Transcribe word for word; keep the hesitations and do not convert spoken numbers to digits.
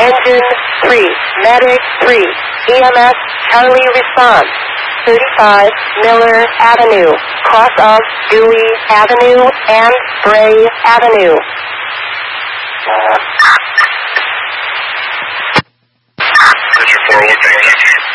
Engine three, Medic three, E M S Charlie response. thirty-five Miller Avenue, cross of Dewey Avenue and Bray Avenue. Picture four, one,